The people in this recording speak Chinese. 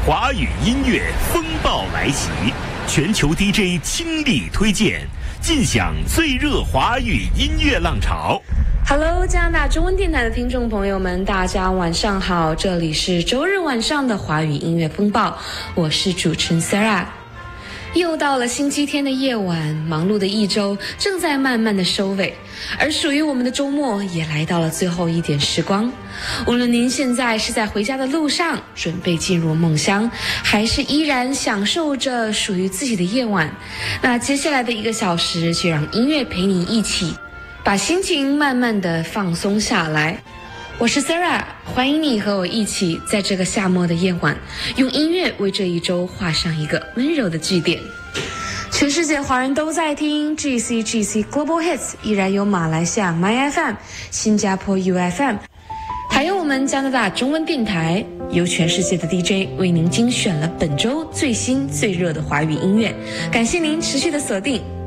华语音乐风暴来袭，全球 DJ 倾力推荐，尽享最热华语音乐浪潮。 Hello， 加拿大中文电台的听众朋友们，大家晚上好，这里是周日晚上的华语音乐风暴，我是主持人 Sarah。又到了星期天的夜晚，忙碌的一周正在慢慢的收尾，而属于我们的周末也来到了最后一点时光。无论您现在是在回家的路上，准备进入梦乡，还是依然享受着属于自己的夜晚，那接下来的1个小时就让音乐陪你一起把心情慢慢的放松下来。我是 Sarah， 欢迎你和我一起在这个夏末的夜晚，用音乐为这一周画上一个温柔的句点。全世界华人都在听 GC Global Hits， 依然有马来西亚 MyFM、 新加坡 UFM， 还有我们加拿大中文电台，由全世界的 DJ 为您精选了本周最新最热的华语音乐。感谢您持续的锁定